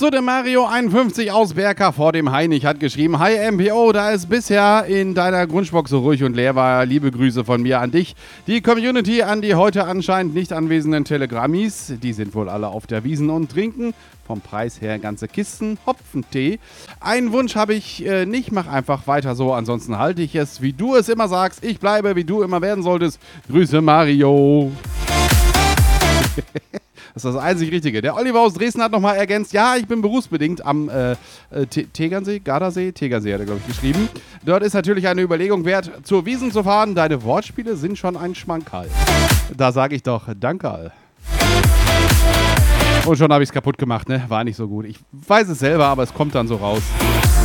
So, der Mario51 aus Berka vor dem Heinig hat geschrieben: Hi MPO, da es bisher in deiner Grundschbox so ruhig und leer war, liebe Grüße von mir an dich. Die Community an die heute anscheinend nicht anwesenden Telegrammis, die sind wohl alle auf der Wiesn und trinken vom Preis her ganze Kisten Hopfentee. Einen Wunsch habe ich nicht, mach einfach weiter so, ansonsten halte ich es, wie du es immer sagst. Ich bleibe, wie du immer werden solltest. Grüße Mario. Das ist das einzig Richtige. Der Oliver aus Dresden hat nochmal ergänzt: Ja, ich bin berufsbedingt am Tegernsee, Gardasee, Tegernsee hat er, glaube ich, geschrieben. Dort ist natürlich eine Überlegung wert, zur Wiesn zu fahren. Deine Wortspiele sind schon ein Schmankerl. Da sage ich doch Dankerl. Und schon habe ich es kaputt gemacht, ne? War nicht so gut. Ich weiß es selber, aber es kommt dann so raus.